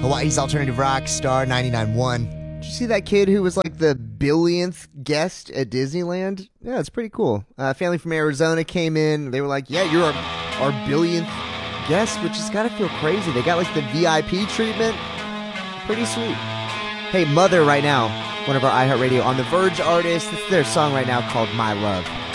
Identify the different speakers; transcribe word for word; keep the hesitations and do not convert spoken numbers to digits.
Speaker 1: Hawaii's alternative rock star ninety-nine point one. Did you see that kid who was like the billionth guest at Disneyland? Yeah, it's pretty cool. Uh, family from Arizona came in. They were like, yeah, you're our, our billionth guest, which has got to feel crazy. They got like the V I P treatment. Pretty sweet. Hey, Mother right now, one of our iHeartRadio On the Verge artists. It's their song right now called My Love.